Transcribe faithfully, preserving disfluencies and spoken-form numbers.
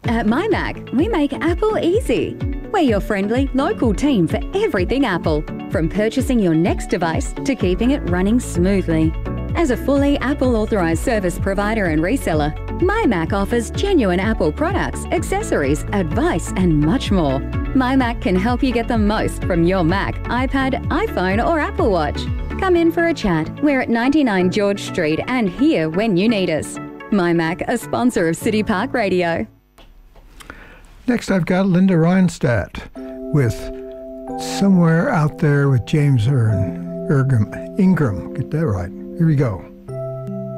At MyMac, we make Apple easy. We're your friendly, local team for everything Apple, from purchasing your next device to keeping it running smoothly. As a fully Apple authorized service provider and reseller, MyMac offers genuine Apple products, accessories, advice, and much more. MyMac can help you get the most from your Mac, iPad, iPhone, or Apple Watch. Come in for a chat. We're at ninety-nine George Street and here when you need us. MyMac, a sponsor of City Park Radio. Next, I've got Linda Ronstadt with Somewhere Out There with James Ern, Ergum, Ingram. Get that right. Here we go.